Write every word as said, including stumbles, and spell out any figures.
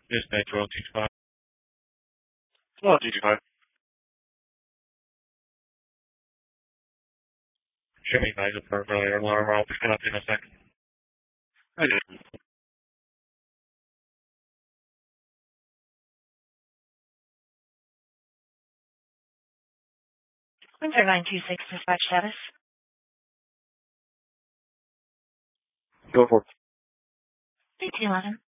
Dispatch one two five. one two five. Show me guys for earlier alarm. I'll pick it up in a second. I did. Windsor nine two six dispatch status. Go for it. eighteen eleven.